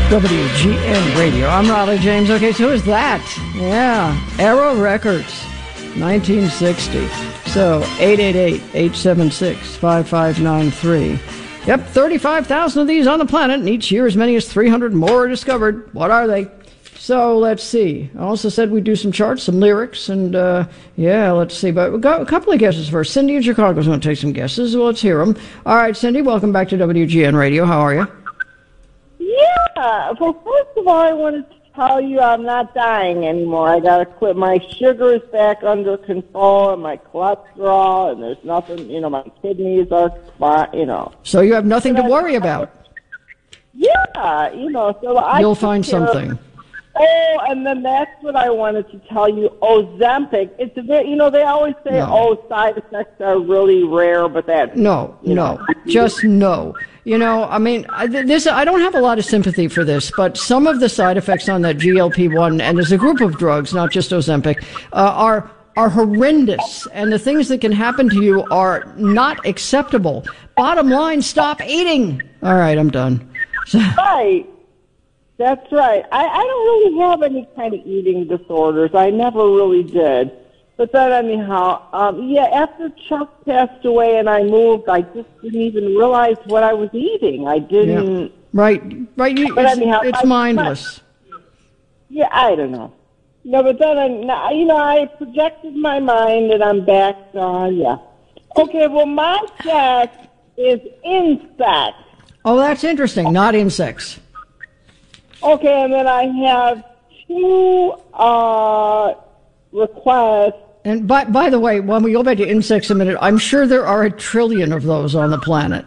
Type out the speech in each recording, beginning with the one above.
WGN Radio. I'm Riley James. Okay, so who's that? Yeah, Arrow Records, 1960. So, 888-876-5593. Yep, 35,000 of these on the planet, and each year as many as 300 more are discovered. What are they? So, let's see. I also said we'd do some charts, some lyrics, and, yeah, let's see. But we've got a couple of guesses first. Cindy in Chicago is going to take some guesses. Well, let's hear them. All right, Cindy, welcome back to WGN Radio. How are you? Yeah. Well, first of all, I wanted to tell you I'm not dying anymore. I got to quit. My sugar is back under control, and my cholesterol, and there's nothing, my kidneys are fine, So you have nothing to worry about. Yeah, so You'll find something. Oh, and then that's what I wanted to tell you. Ozempic. It's a bit, they always say, side effects are really rare, but that's... No, just no. I mean, I don't have a lot of sympathy for this, but some of the side effects on that GLP-1, and there's a group of drugs, not just Ozempic, are horrendous, and the things that can happen to you are not acceptable. Bottom line, stop eating. All right, I'm done. Right. That's right. I don't really have any kind of eating disorders. I never really did. But then, anyhow, after Chuck passed away and I moved, I just didn't even realize what I was eating. I didn't. Yeah. Right. It's mindless. I don't know. No, but then, I projected my mind and I'm back. Okay, well, my guess is insects. Oh, that's interesting. Not insects. Okay, and then I have two requests. And by the way, when we go back to insects a minute, I'm sure there are 1 trillion of those on the planet.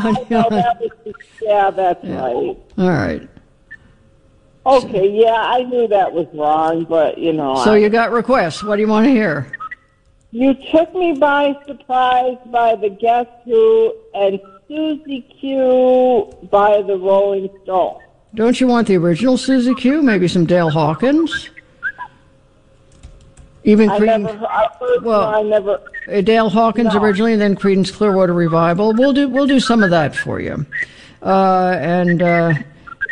That's right. All right. Okay, I knew that was wrong, but, So you got requests. What do you want to hear? You took me by surprise by the Guess Who and Susie Q by the Rolling Stones. Don't you want the original Susie Q? Maybe some Dale Hawkins? Even Dale Hawkins originally, and then Creedence Clearwater Revival. We'll do some of that for you. The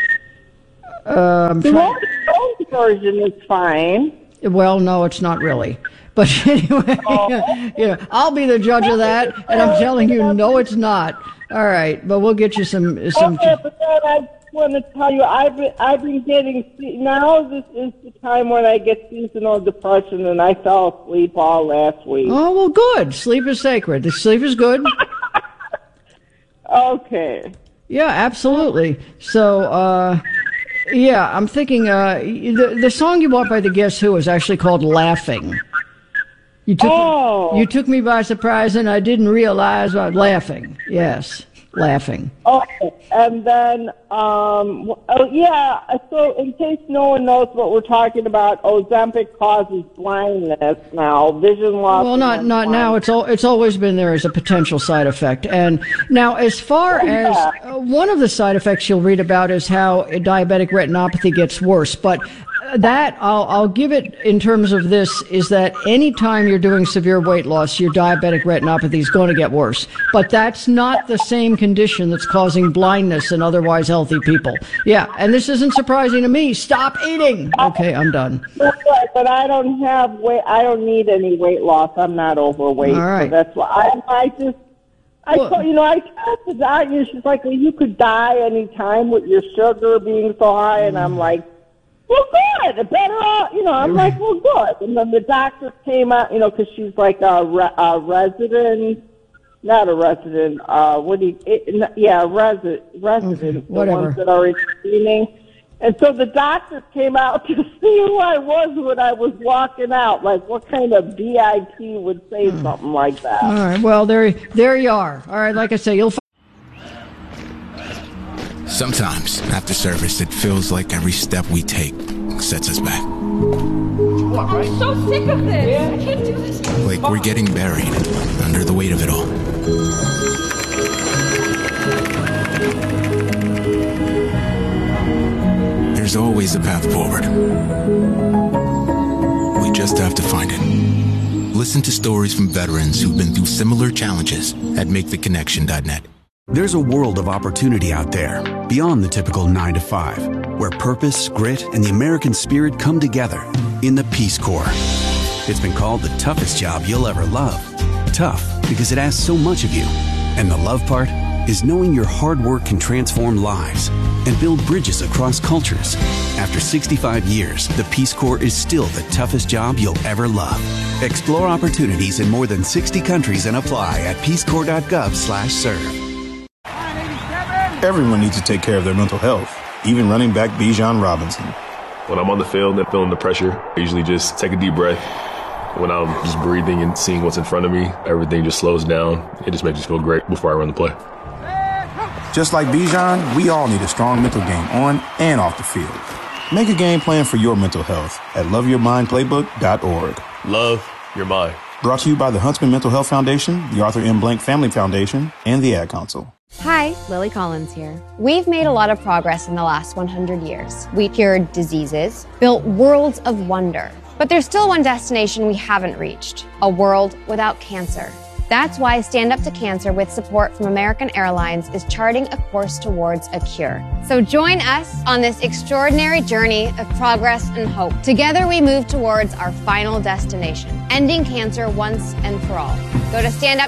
Rolling Stones version is fine. Well, no, it's not really. But anyway, I'll be the judge of that, and I'm telling you, no, it's not. All right, but we'll get you some. Okay, but then I want to tell you, I've been getting, now this is the time when I get seasonal depression, and I fell asleep all last week. Oh, well, good. Sleep is sacred. The sleep is good. Okay. Yeah, absolutely. So, I'm thinking the song you bought by the Guess Who is actually called Laughing. You took me by surprise, and I didn't realize I was laughing. Yes. Laughing. Okay, and then, so in case no one knows what we're talking about, Ozempic causes blindness now, vision loss. Well, not now. It's always been there as a potential side effect. And now, as far as one of the side effects you'll read about is how diabetic retinopathy gets worse, but that I'll give it in terms of this is that anytime you're doing severe weight loss, your diabetic retinopathy is going to get worse. But that's not the same condition that's causing blindness in otherwise healthy people. Yeah, and this isn't surprising to me. Stop eating. Okay, I'm done. That's right, but I don't have weight. I don't need any weight loss. I'm not overweight. All right. So that's why I told the doctor, she's like, well, you could die any time with your sugar being so high, and I'm like, well, good. Better, I'm like, well, good. And then the doctor came out, because she's like a resident, not a resident. Resident. Okay, the ones that are screening. And so the doctor came out to see who I was when I was walking out. Like, what kind of BIP would say something like that? All right. Well, there you are. All right. Like I say, you'll. Sometimes, after service, it feels like every step we take sets us back. I'm so sick of this. I can't do this. Like we're getting buried under the weight of it all. There's always a path forward. We just have to find it. Listen to stories from veterans who've been through similar challenges at MakeTheConnection.net. There's a world of opportunity out there, beyond the typical 9 to 5, where purpose, grit, and the American spirit come together in the Peace Corps. It's been called the toughest job you'll ever love. Tough because it asks so much of you. And the love part is knowing your hard work can transform lives and build bridges across cultures. After 65 years, the Peace Corps is still the toughest job you'll ever love. Explore opportunities in more than 60 countries and apply at peacecorps.gov/serve. Everyone needs to take care of their mental health, even running back Bijan Robinson. When I'm on the field and feeling the pressure, I usually just take a deep breath. When I'm just breathing and seeing what's in front of me, everything just slows down. It just makes me feel great before I run the play. Just like Bijan, we all need a strong mental game on and off the field. Make a game plan for your mental health at loveyourmindplaybook.org. Love your mind. Brought to you by the Huntsman Mental Health Foundation, the Arthur M. Blank Family Foundation, and the Ad Council. Hi, Lily Collins here. We've made a lot of progress in the last 100 years. We cured diseases, built worlds of wonder. But there's still one destination we haven't reached, a world without cancer. That's why Stand Up to Cancer, with support from American Airlines, is charting a course towards a cure. So join us on this extraordinary journey of progress and hope. Together we move towards our final destination, ending cancer once and for all. Go to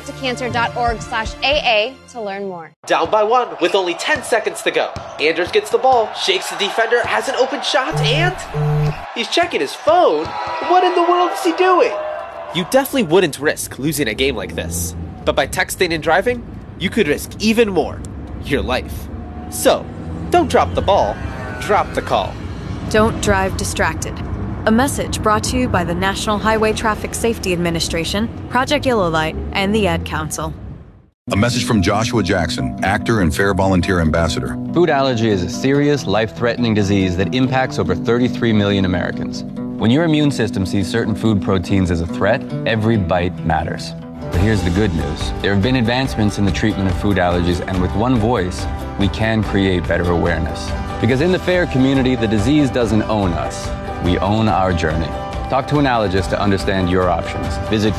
standuptocancer.org/AA to learn more. Down by 1 with only 10 seconds to go. Anders gets the ball, shakes the defender, has an open shot, and he's checking his phone. What in the world is he doing? You definitely wouldn't risk losing a game like this. But by texting and driving, you could risk even more, your life. So, don't drop the ball, drop the call. Don't drive distracted. A message brought to you by the National Highway Traffic Safety Administration, Project Yellow Light, and the Ad Council. A message from Joshua Jackson, actor and Fair Volunteer Ambassador. Food allergy is a serious, life-threatening disease that impacts over 33 million Americans. When your immune system sees certain food proteins as a threat, every bite matters. But here's the good news. There have been advancements in the treatment of food allergies, and with one voice, we can create better awareness. Because in the FAIR community, the disease doesn't own us. We own our journey. Talk to an allergist to understand your options. Visit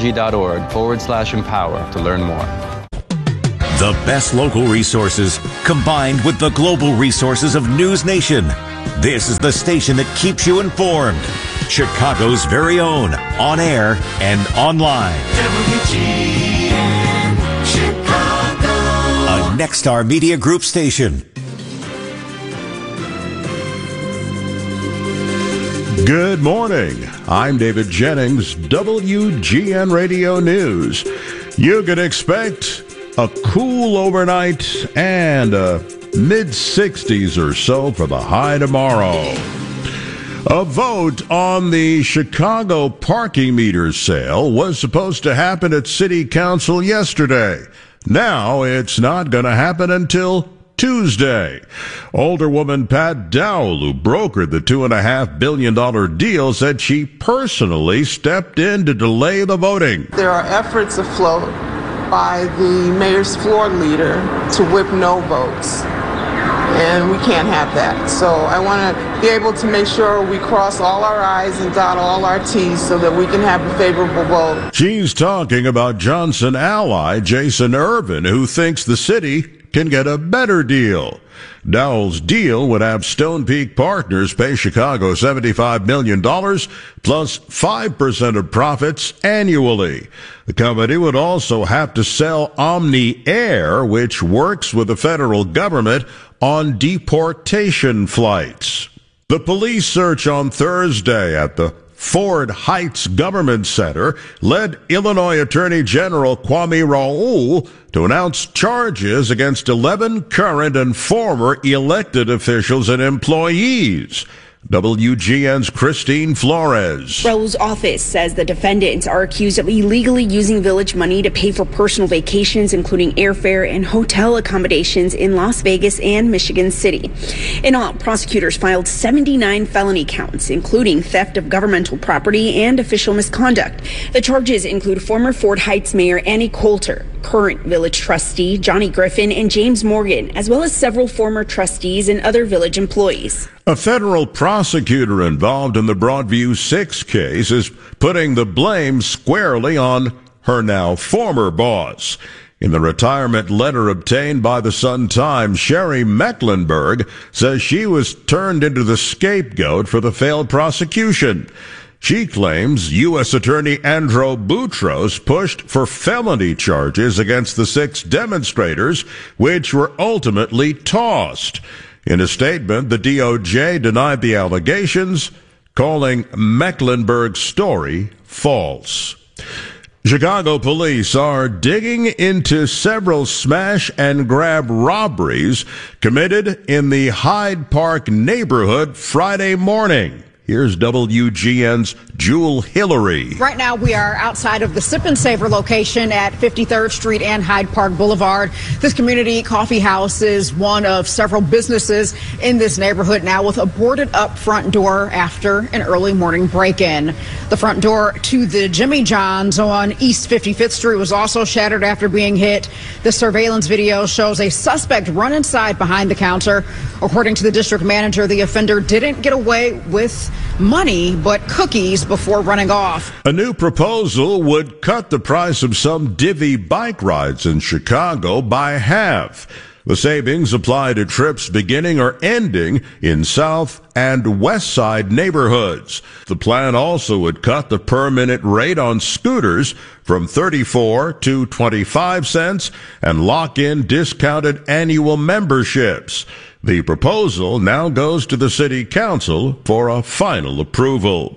foodallergy.org/empower to learn more. The best local resources combined with the global resources of News Nation. This is the station that keeps you informed. Chicago's very own, on air and online. WGN Chicago. A Nexstar Media Group station. Good morning. I'm David Jennings, WGN Radio News. You can expect a cool overnight and mid-60s or so for the high tomorrow. A vote on the Chicago parking meter sale was supposed to happen at City Council yesterday. Now it's not going to happen until Tuesday. Alderwoman Pat Dowell, who brokered the $2.5 billion deal, said she personally stepped in to delay the voting. There are efforts afloat by the mayor's floor leader to whip no votes. And we can't have that. So I want to be able to make sure we cross all our I's and dot all our T's so that we can have a favorable vote. She's talking about Johnson ally Jason Irvin, who thinks the city can get a better deal. Dowell's deal would have Stone Peak Partners pay Chicago $75 million plus 5% of profits annually. The company would also have to sell Omni Air, which works with the federal government on deportation flights. The police search on Thursday at the Ford Heights Government Center led Illinois Attorney General Kwame Raoul to announce charges against 11 current and former elected officials and employees. WGN's Christine Flores. Raoul's office says the defendants are accused of illegally using village money to pay for personal vacations, including airfare and hotel accommodations in Las Vegas and Michigan City. In all, prosecutors filed 79 felony counts, including theft of governmental property and official misconduct. The charges include former Ford Heights Mayor Annie Coulter, current village trustee Johnny Griffin, and James Morgan, as well as several former trustees and other village employees. A federal prosecutor involved in the Broadview 6 case is putting the blame squarely on her now former boss. In the retirement letter obtained by the Sun-Times, Sherry Mecklenburg says she was turned into the scapegoat for the failed prosecution. She claims U.S. Attorney Andrew Boutros pushed for felony charges against the 6 demonstrators, which were ultimately tossed. In a statement, the DOJ denied the allegations, calling Mecklenburg's story false. Chicago police are digging into several smash-and-grab robberies committed in the Hyde Park neighborhood Friday morning. Here's WGN's Jewel Hillary. Right now, we are outside of the Sip and Savor location at 53rd Street and Hyde Park Boulevard. This community coffee house is one of several businesses in this neighborhood now with a boarded up front door after an early morning break-in. The front door to the Jimmy John's on East 55th Street was also shattered after being hit. The surveillance video shows a suspect run inside behind the counter. According to the district manager, the offender didn't get away with money but cookies before running off. A new proposal would cut the price of some Divvy bike rides in Chicago by half. The savings apply to trips beginning or ending in South and West Side neighborhoods. The plan also would cut the per-minute rate on scooters from 34 to 25 cents and lock in discounted annual memberships. The proposal now goes to the city council for a final approval.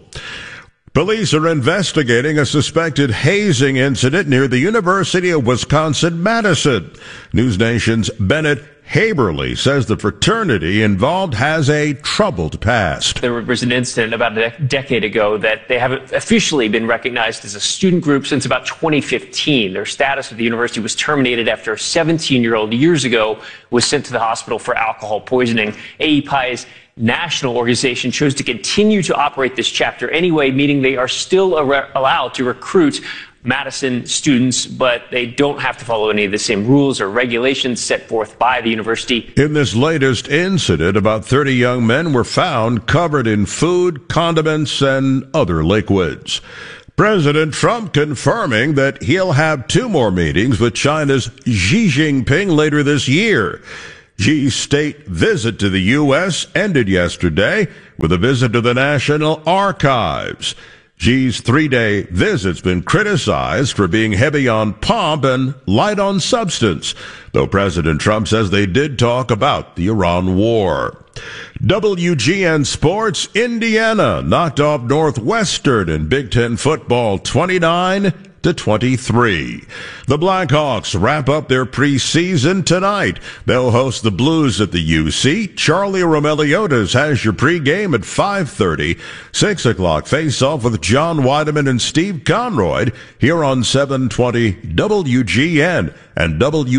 Police are investigating a suspected hazing incident near the University of Wisconsin-Madison. News Nation's Bennett Haberly says the fraternity involved has a troubled past. There was an incident about a decade ago that they haven't officially been recognized as a student group since about 2015. Their status at the university was terminated after a 17-year-old years ago was sent to the hospital for alcohol poisoning. AEPI's national organization chose to continue to operate this chapter anyway, meaning they are still allowed to recruit Madison students, but they don't have to follow any of the same rules or regulations set forth by the university. In this latest incident, about 30 young men were found covered in food, condiments, and other liquids. President Trump confirming that he'll have 2 more meetings with China's Xi Jinping later this year. Xi's state visit to the U.S. ended yesterday with a visit to the National Archives. Xi's 3-day visit's been criticized for being heavy on pomp and light on substance, though President Trump says they did talk about the Iran war. WGN Sports, Indiana knocked off Northwestern in Big Ten football 29-23. The Blackhawks wrap up their preseason tonight. They'll host the Blues at the UC. Charlie Romeliotis has your pregame at 5:30. 6 o'clock face-off with John Weideman and Steve Conroy here on 720 WGN and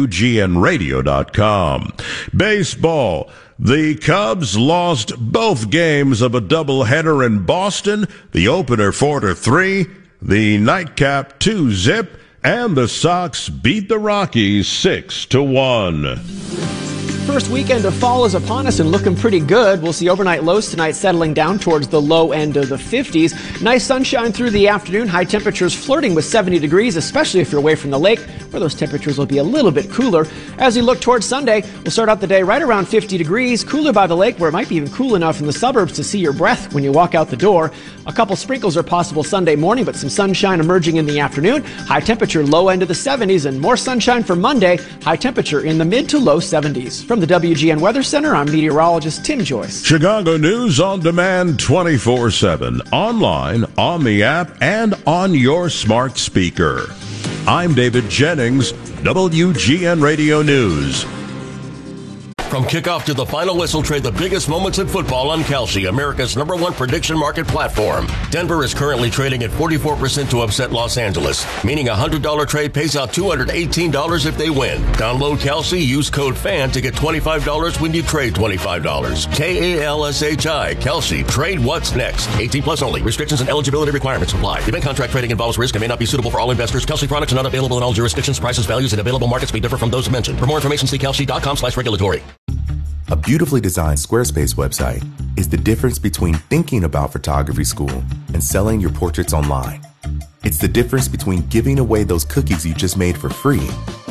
WGNradio.com. Baseball. The Cubs lost both games of a doubleheader in Boston. The opener 4-3. The nightcap 2-zip, and the Sox beat the Rockies 6-1. First weekend of fall is upon us and looking pretty good. We'll see overnight lows tonight settling down towards the low end of the 50s. Nice sunshine through the afternoon. High temperatures flirting with 70 degrees, especially if you're away from the lake, where those temperatures will be a little bit cooler. As we look towards Sunday, we'll start out the day right around 50 degrees, cooler by the lake, where it might be even cool enough in the suburbs to see your breath when you walk out the door. A couple sprinkles are possible Sunday morning, but some sunshine emerging in the afternoon. High temperature low end of the 70s, and more sunshine for Monday. High temperature in the mid to low 70s. From the WGN Weather Center, I'm meteorologist Tim Joyce. Chicago News on Demand 24/7, online, on the app, and on your smart speaker. I'm David Jennings, WGN Radio News. From kickoff to the final whistle, trade the biggest moments in football on Kalshi, America's #1 prediction market platform. Denver is currently trading at 44% to upset Los Angeles, meaning a $100 trade pays out $218 if they win. Download Kalshi, use code FAN to get $25 when you trade $25. KALSHI, Kalshi, trade what's next. 18 plus only. Restrictions and eligibility requirements apply. Event contract trading involves risk and may not be suitable for all investors. Kalshi products are not available in all jurisdictions. Prices, values, and available markets may differ from those mentioned. For more information, see kalshi.com/regulatory. A beautifully designed Squarespace website is the difference between thinking about photography school and selling your portraits online. It's the difference between giving away those cookies you just made for free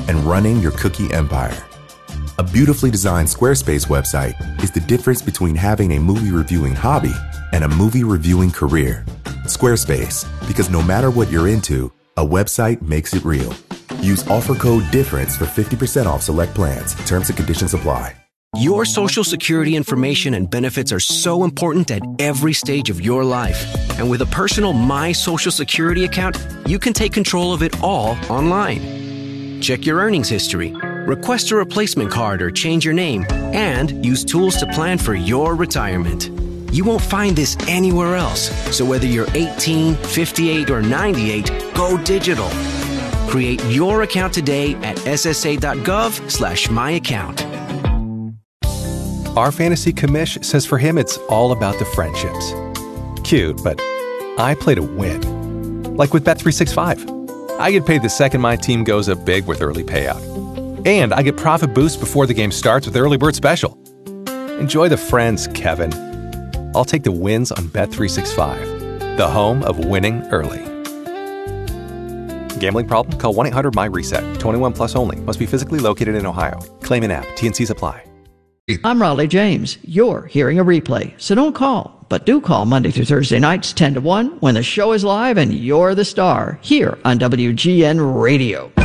and running your cookie empire. A beautifully designed Squarespace website is the difference between having a movie reviewing hobby and a movie reviewing career. Squarespace, because no matter what you're into, a website makes it real. Use offer code DIFFERENCE for 50% off select plans. Terms and conditions apply. Your Social Security information and benefits are so important at every stage of your life. And with a personal My Social Security account, you can take control of it all online. Check your earnings history, request a replacement card or change your name, and use tools to plan for your retirement. You won't find this anywhere else. So whether you're 18, 58, or 98, go digital. Create your account today at ssa.gov/myaccount. Our fantasy commish says for him it's all about the friendships. Cute, but I play to win. Like with Bet365. I get paid the second my team goes up big with early payout. And I get profit boost before the game starts with Early Bird Special. Enjoy the friends, Kevin. I'll take the wins on Bet365, the home of winning early. Gambling problem? Call 1-800-MY-RESET. 21 plus only. Must be physically located in Ohio. Claim and app. T&Cs apply. I'm Raleigh James. You're hearing a replay, so don't call, but do call Monday through Thursday nights 10 to 1 when the show is live and you're the star here on WGN Radio.